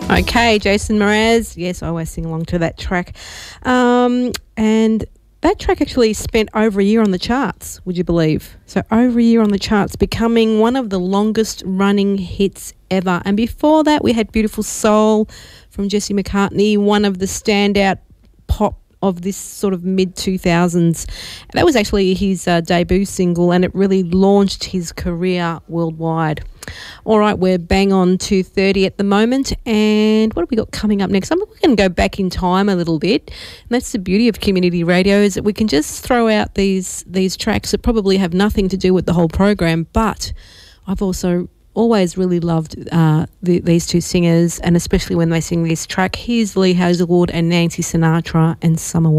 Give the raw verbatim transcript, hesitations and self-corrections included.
Okay, Jason Mraz. Yes, I always sing along to that track. Um, and that track actually spent over a year on the charts, would you believe? So over a year on the charts, becoming one of the longest running hits ever. And before that, we had Beautiful Soul from Jesse McCartney, one of the standout pop of this sort of mid two thousands. That was actually his uh, debut single, and it really launched his career worldwide. All right, we're bang on two thirty at the moment, and what have we got coming up next? I'm going to go back in time a little bit, and that's the beauty of community radio, is that we can just throw out these these tracks that probably have nothing to do with the whole program, but I've also always really loved uh, the, these two singers, and especially when they sing this track. Here's Lee Hazelwood and Nancy Sinatra and Summer